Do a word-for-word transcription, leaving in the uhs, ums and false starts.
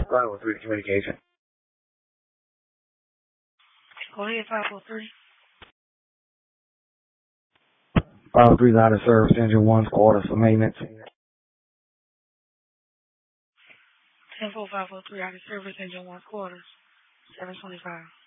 five oh three communication. Go ahead, five oh three. five oh three is out of service, engine one, quarters for maintenance. ten four five oh three out of service, engine one, quarters, seven twenty-five.